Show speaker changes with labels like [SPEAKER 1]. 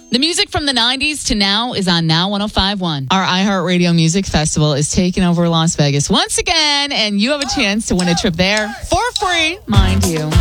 [SPEAKER 1] The music from the 90s to now is on Now 105.1.
[SPEAKER 2] Our iHeartRadio Music Festival is taking over Las Vegas once again, and you have a chance to win a trip there for free, mind you.